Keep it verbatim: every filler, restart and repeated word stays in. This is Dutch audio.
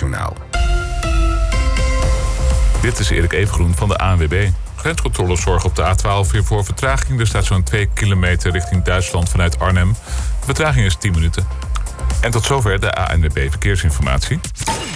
NOS-journaal. Dit is Erik Evengroen van de A N W B. Grenscontroles zorgen op de A twaalf weer voor vertraging. Er staat zo'n twee kilometer richting Duitsland vanuit Arnhem. De vertraging is tien minuten. En tot zover de A N W B Verkeersinformatie.